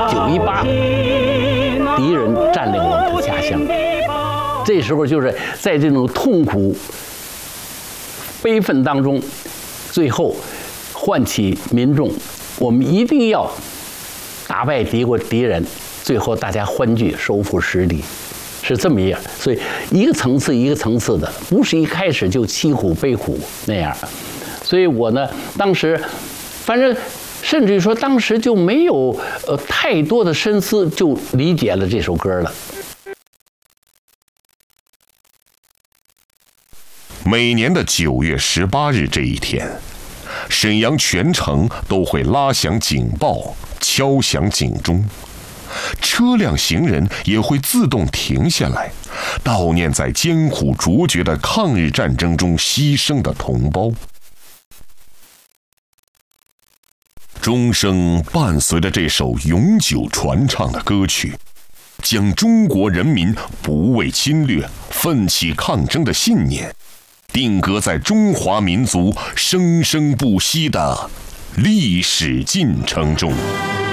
9·18，敌人占领了我们的家乡。这时候就是在这种痛苦、悲愤当中，最后唤起民众，我们一定要打败敌人，最后大家欢聚，收复失地。是这么一样，所以一个层次一个层次的，不是一开始就凄苦悲苦那样。所以我呢，当时反正甚至于说，当时就没有太多的深思，就理解了这首歌了。 每年的9月18日这一天，沈阳全城都会拉响警报，敲响警钟。车辆行人也会自动停下来，悼念在艰苦卓绝的抗日战争中牺牲的同胞。钟声伴随着这首永久传唱的歌曲，将中国人民不畏侵略、奋起抗争的信念，定格在中华民族生生不息的历史进程中。